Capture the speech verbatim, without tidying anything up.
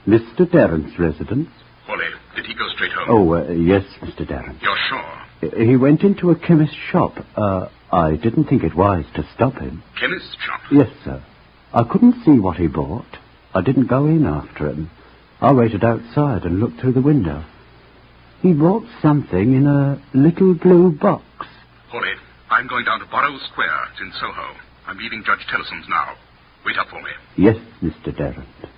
Mister Derrant's residence? Wally, did he go straight home? Oh, uh, yes, Mister Derrant. You're sure? He went into a chemist's shop. Uh, I didn't think it wise to stop him. Chemist's shop? Yes, sir. I couldn't see what he bought. I didn't go in after him. I waited outside and looked through the window. He bought something in a little blue box. Wally, I'm going down to Borrow Square. It's in Soho. I'm leaving Judge Tellison's now. Wait up for me. Yes, Mister Derrant.